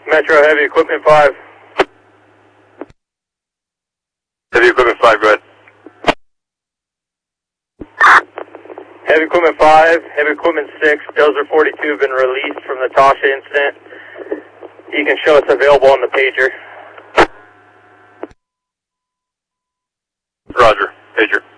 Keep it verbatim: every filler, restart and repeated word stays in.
Metro Heavy Equipment five. Heavy Equipment five, go ahead. Heavy Equipment five, Heavy Equipment six, Dozer forty-two have been released from the Tasha incident. You can show us available on the pager. Roger, pager.